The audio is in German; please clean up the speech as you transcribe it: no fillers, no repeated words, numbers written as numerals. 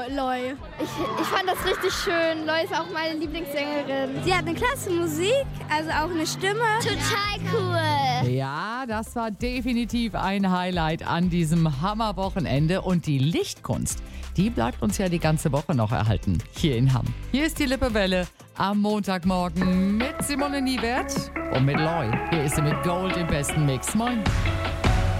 Loi. Ich fand das richtig schön. Loi ist auch meine Lieblingssängerin. Sie hat eine klasse Musik, also auch eine Stimme. Total cool. Ja, das war definitiv ein Highlight an diesem Hammerwochenende. Und die Lichtkunst, die bleibt uns ja die ganze Woche noch erhalten, hier in Hamm. Hier ist die Lippewelle am Montagmorgen mit Simone Niewert und mit Loi. Hier ist sie mit Gold im besten Mix. Moin.